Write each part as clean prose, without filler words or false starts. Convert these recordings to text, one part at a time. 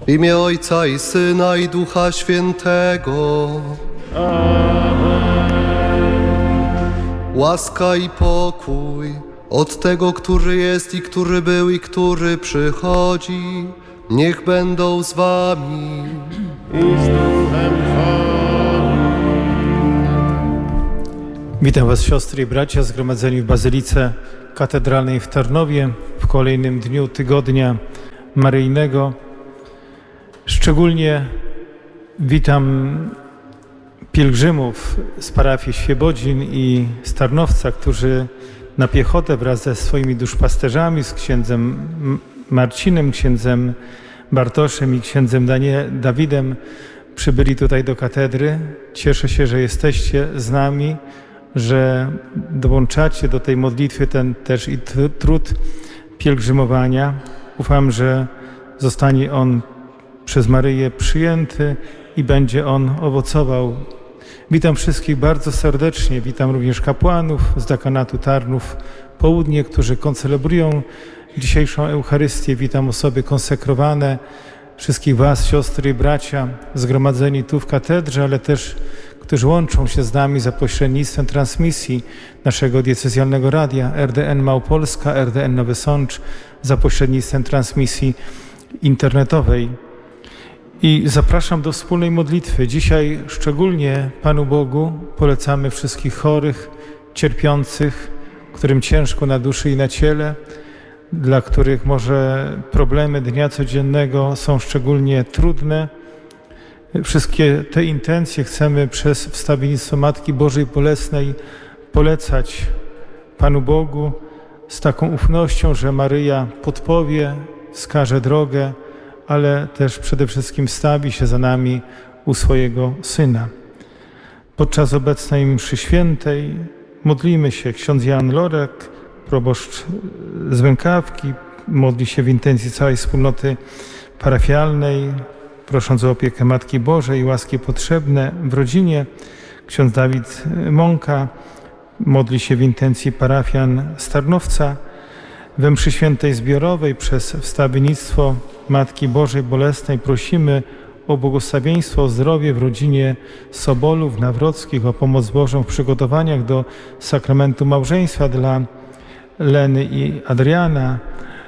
W imię Ojca i Syna i Ducha Świętego. Amen. Łaska i pokój od tego, który jest i który był i który przychodzi, niech będą z wami. I z duchem Witam Was, siostry i bracia, zgromadzeni w Bazylice Katedralnej w Tarnowie w kolejnym dniu tygodnia maryjnego. Szczególnie witam pielgrzymów z parafii Świebodzin i z Tarnowca, którzy na piechotę wraz ze swoimi duszpasterzami, z księdzem Marcinem, księdzem Bartoszem i księdzem Dawidem przybyli tutaj do katedry. Cieszę się, że jesteście z nami, że dołączacie do tej modlitwy ten też i trud pielgrzymowania. Ufam, że zostanie on przez Maryję przyjęty i będzie on owocował. Witam wszystkich bardzo serdecznie. Witam również kapłanów z dekanatu Tarnów Południe, którzy koncelebrują dzisiejszą Eucharystię. Witam osoby konsekrowane, wszystkich Was, siostry i bracia, zgromadzeni tu w katedrze, ale też którzy łączą się z nami za pośrednictwem transmisji naszego diecezjalnego radia RDN Małopolska, RDN Nowy Sącz, za pośrednictwem transmisji internetowej. I zapraszam do wspólnej modlitwy. Dzisiaj szczególnie Panu Bogu polecamy wszystkich chorych, cierpiących, którym ciężko na duszy i na ciele, dla których może problemy dnia codziennego są szczególnie trudne. Wszystkie te intencje chcemy przez wstawiennictwo Matki Bożej Bolesnej polecać Panu Bogu z taką ufnością, że Maryja podpowie, wskaże drogę, ale też przede wszystkim stawi się za nami u swojego Syna. Podczas obecnej mszy świętej modlimy się. Ksiądz Jan Lorek, proboszcz z Łękawki, modli się w intencji całej wspólnoty parafialnej, prosząc o opiekę Matki Bożej i łaski potrzebne w rodzinie. Ksiądz Dawid Mąka modli się w intencji parafian z Tarnowca. We mszy świętej zbiorowej przez wstawiennictwo Matki Bożej Bolesnej prosimy o błogosławieństwo, o zdrowie w rodzinie Sobolów, Nawrockich, o pomoc Bożą w przygotowaniach do sakramentu małżeństwa dla Leny i Adriana,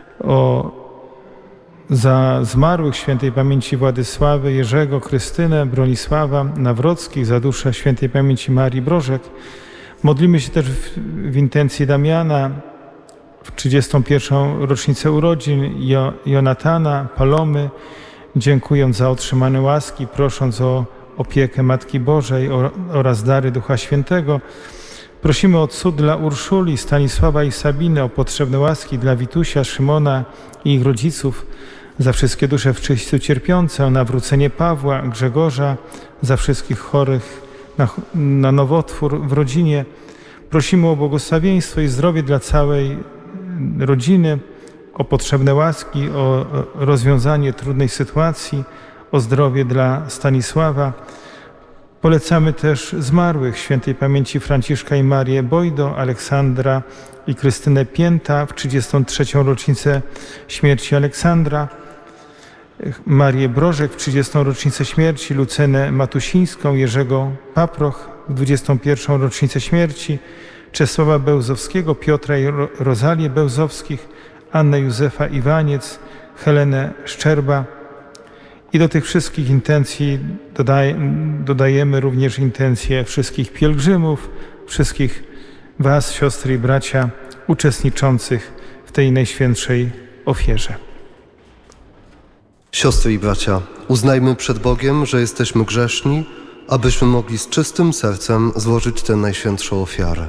za zmarłych świętej pamięci Władysławy, Jerzego, Krystynę, Bronisława Nawrockich, za duszę świętej pamięci Marii Brożek. Modlimy się też w intencji Damiana, w 31. rocznicę urodzin Jonatana, Palomy, dziękując za otrzymane łaski, prosząc o opiekę Matki Bożej oraz dary Ducha Świętego. Prosimy o cud dla Urszuli, Stanisława i Sabiny, o potrzebne łaski dla Witusia, Szymona i ich rodziców, za wszystkie dusze w czyśćcu cierpiące, o nawrócenie Pawła, Grzegorza, za wszystkich chorych na nowotwór w rodzinie. Prosimy o błogosławieństwo i zdrowie dla całej rodziny, o potrzebne łaski, o rozwiązanie trudnej sytuacji, o zdrowie dla Stanisława. Polecamy też zmarłych świętej pamięci Franciszka i Marię Bojdo, Aleksandra i Krystynę Pięta w 33. rocznicę śmierci Aleksandra, Marię Brożek w 30. rocznicę śmierci, Lucenę Matusińską, Jerzego Paproch w 21. rocznicę śmierci, Czesława Bełzowskiego, Piotra i Rozalię Bełzowskich, Annę Józefa Iwaniec, Helenę Szczerba. I do tych wszystkich intencji dodajemy również intencje wszystkich pielgrzymów, wszystkich Was, siostry i bracia, uczestniczących w tej najświętszej ofierze. Siostry i bracia, uznajmy przed Bogiem, że jesteśmy grzeszni, abyśmy mogli z czystym sercem złożyć tę najświętszą ofiarę.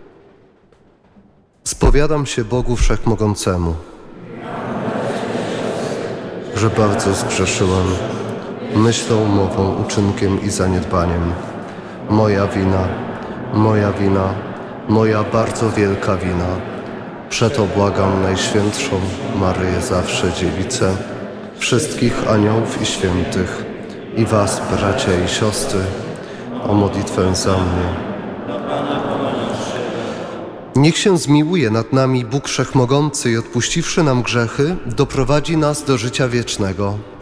Spowiadam się Bogu Wszechmogącemu, że bardzo zgrzeszyłem myślą, mową, uczynkiem i zaniedbaniem. Moja wina, moja bardzo wielka wina. Przeto błagam Najświętszą Maryję zawsze Dziewicę, wszystkich aniołów i świętych i Was, bracia i siostry, o modlitwę za mnie. Niech się zmiłuje nad nami Bóg Wszechmogący i odpuściwszy nam grzechy, doprowadzi nas do życia wiecznego.